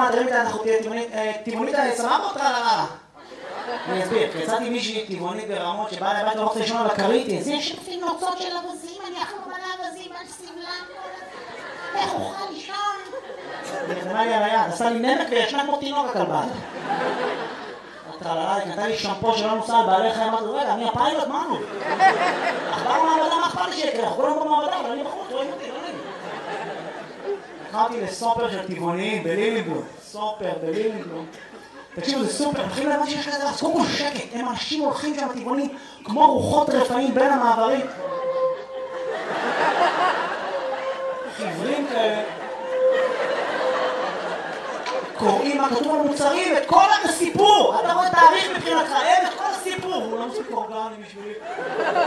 מה, תראי איתה, אנחנו טבעונית סבבה או טרללה? אני אסביר, כי יצאתי מישהי טבעונית ברמות שבאה לבית לא רוצה לשמוע על הקריטי, זה שותפים נוצות של אבזים, אני אכלו מלא אבזים על סבלם, איך אוכל לישון? נרדמה לי על היד, עשה לי נמק וישנה כמו תינוק הכלבה. הטרללה, היא נתנה לי שמפו שלא נוסע על בעלי חיים, אמרתי, רגע, אני הפיילוט, מה נו? עכבר במעבדה, מה אכפת לי שיקרה? אנחנו כולם במעבדה, אבל אני בחוץ, רואים אותי, לא נעים. נכנסתי לסופר של טבעוניים בלילינגלום, סופר בלילינגלום. תקשיבו, זה סופר, מתחילים להבין שיש כזה, אז קודם כל שקט, הם אנשים הולכים שם טבעונים כמו רוחות רפאים בין המעברים. עיוורים כאלה. קוראים מה כתוב על מוצרים, את כל הסיפור! אתה רואה תאריך מבחינתך, אין את כל הסיפור! הוא לא מספיק אורגני בשבילי.